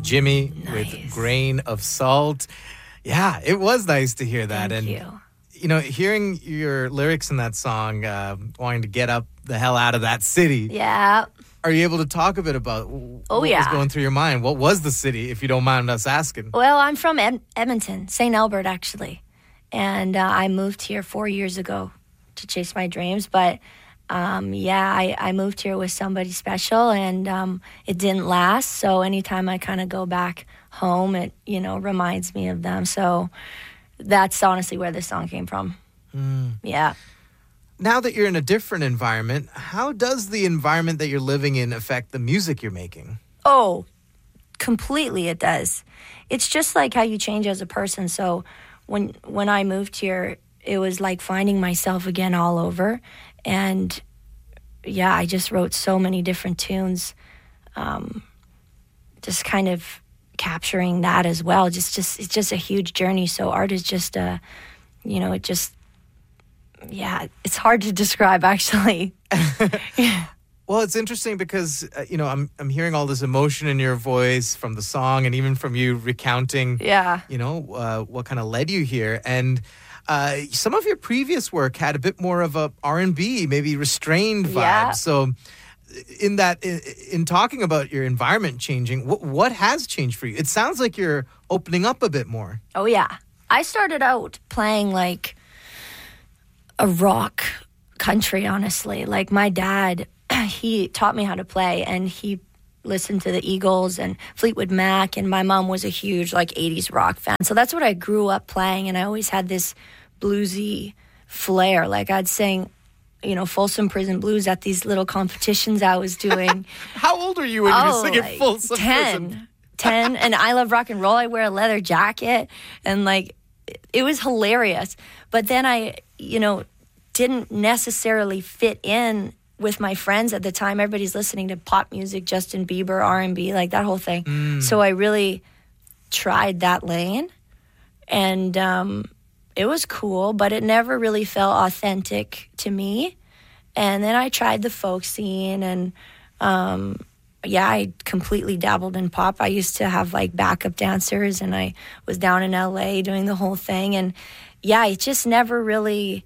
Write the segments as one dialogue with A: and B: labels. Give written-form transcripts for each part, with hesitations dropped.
A: Jimmy with
B: Nice.
A: Grain of Salt. Yeah, it was nice to hear that.
B: Thank
A: and
B: you.
A: you know, hearing your lyrics in that song, wanting to get up the hell out of that city.
B: Yeah.
A: Are you able to talk a bit about what was
B: yeah.
A: going through your mind? What was the city, if you don't mind us asking?
B: Well, I'm from Edmonton, St. Albert, actually. And I moved here 4 years ago to chase my dreams. But, I moved here with somebody special, and it didn't last. So anytime I kind of go back home, it, reminds me of them. So that's honestly where this song came from. Yeah.
A: Now that you're in a different environment, how does the environment that you're living in affect the music you're making?
B: Oh, completely it does. It's just like how you change as a person. So when I moved here, it was like finding myself again all over. And yeah, I just wrote so many different tunes, just kind of capturing that as well. It's just a huge journey. So art is just it's hard to describe, actually.
A: Well, it's interesting because, I'm hearing all this emotion in your voice from the song and even from you recounting, what kind of led you here. And some of your previous work had a bit more of a R&B, maybe restrained vibe.
B: Yeah.
A: So in talking about your environment changing, what has changed for you? It sounds like you're opening up a bit more.
B: Oh, yeah. I started out playing like a rock country, honestly. Like my dad, he taught me how to play, and he listened to the Eagles and Fleetwood Mac, and my mom was a huge like 80s rock fan. So that's what I grew up playing, and I always had this bluesy flair. Like I'd sing, Folsom Prison Blues at these little competitions I was doing.
A: How old are you when you were singing
B: like
A: Folsom
B: 10.
A: Prison?
B: 10, and I love rock and roll. I wear a leather jacket, and like it was hilarious. But then I, didn't necessarily fit in with my friends at the time. Everybody's listening to pop music, Justin Bieber, R&B, like that whole thing. So I really tried that lane, and it was cool, but it never really felt authentic to me. And then I tried the folk scene, and I completely dabbled in pop. I used to have like backup dancers, and I was down in LA doing the whole thing. And yeah, it just never really,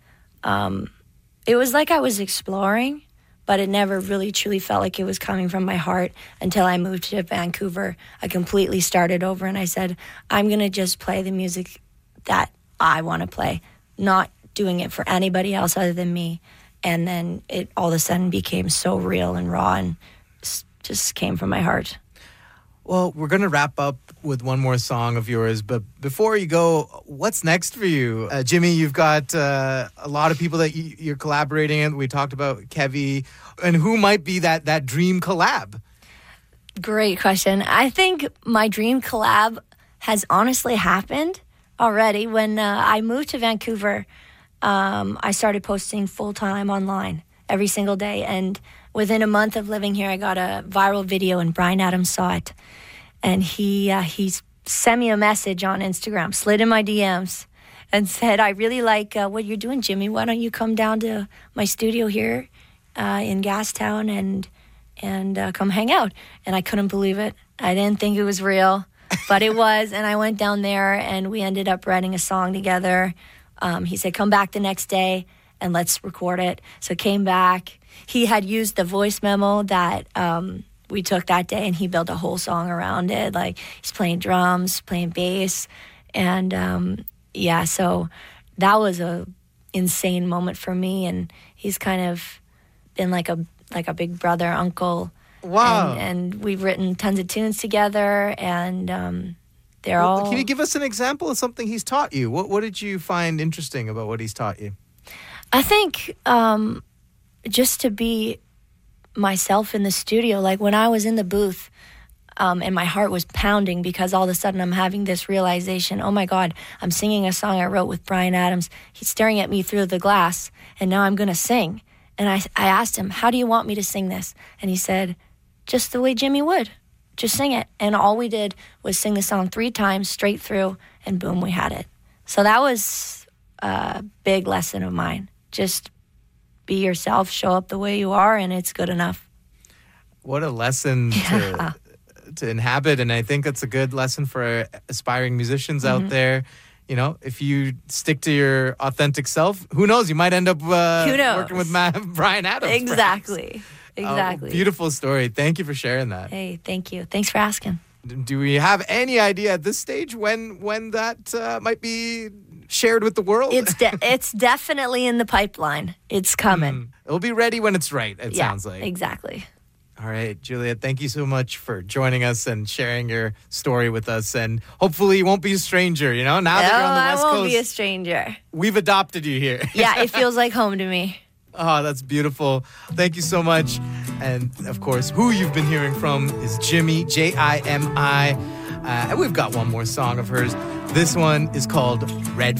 B: it was like I was exploring, but it never really truly felt like it was coming from my heart until I moved to Vancouver. I completely started over, and I said, I'm going to just play the music that I want to play, not doing it for anybody else other than me. And then it all of a sudden became so real and raw, and just came from my heart.
A: Well, we're going to wrap up with one more song of yours, but before you go, what's next for you? Jimmy, you've got a lot of people that you're collaborating with. We talked about Kevy, and who might be that dream collab?
B: Great question. I think my dream collab has honestly happened already. When I moved to Vancouver, I started posting full-time online every single day, and within a month of living here, I got a viral video, and Bryan Adams saw it. And he sent me a message on Instagram, slid in my DMs, and said, I really like what you're doing, Jimmy. Why don't you come down to my studio here in Gastown and come hang out? And I couldn't believe it. I didn't think it was real, but it was. And I went down there, and we ended up writing a song together. He said, come back the next day and let's record it. So came back. He had used the voice memo that we took that day, and he built a whole song around it. Like he's playing drums, playing bass. And so that was a insane moment for me. And he's kind of been like a big brother, uncle.
A: Wow.
B: And we've written tons of tunes together, and they're all...
A: Can you give us an example of something he's taught you? What did you find interesting about what he's taught you?
B: I think just to be myself in the studio. Like when I was in the booth and my heart was pounding because all of a sudden I'm having this realization, oh my God, I'm singing a song I wrote with Bryan Adams. He's staring at me through the glass, and now I'm going to sing. And I asked him, how do you want me to sing this? And he said, just the way Jimmy would. Just sing it. And all we did was sing the song 3 times straight through, and boom, we had it. So that was a big lesson of mine. Just be yourself, show up the way you are, and it's good enough.
A: What a lesson to inhabit. And I think that's a good lesson for aspiring musicians out there. You know, if you stick to your authentic self, who knows? You might end up working with Bryan Adams.
B: Exactly. Exactly.
A: Beautiful story. Thank you for sharing that.
B: Hey, thank you. Thanks for asking.
A: Do we have any idea at this stage when that might be shared with the world?
B: It's definitely in the pipeline. It's coming.
A: It'll be ready when it's right, it sounds like.
B: Exactly.
A: All right, Juliet, thank you so much for joining us and sharing your story with us. And hopefully you won't be a stranger, you know? Now that you're on the West Coast.
B: I won't be a stranger.
A: We've adopted you here.
B: Yeah, it feels like home to me.
A: Oh, that's beautiful. Thank you so much. And, of course, who you've been hearing from is Jimi, Jimi. And we've got one more song of hers. This one is called Red